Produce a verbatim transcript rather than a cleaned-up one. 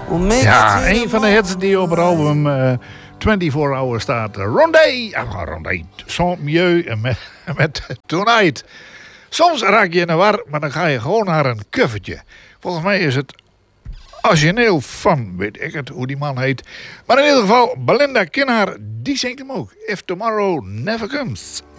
Ja, een van de hits die op het album uh, vierentwintig Hours staat. Rondé, ah, Rondé, sans mieux met, met Tonight. Soms raak je in de war, maar dan ga je gewoon naar een covertje. Volgens mij is het origineel van, weet ik het, hoe die man heet. Maar in ieder geval, Belinda Kinnaar, die zingt hem ook. If Tomorrow Never Comes.